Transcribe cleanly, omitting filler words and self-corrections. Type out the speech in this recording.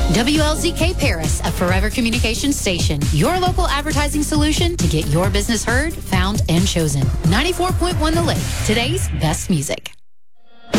WLZK Paris, a Forever Communications station. Your local advertising solution to get your business heard, found, and chosen. 94.1 The Lake, today's best music.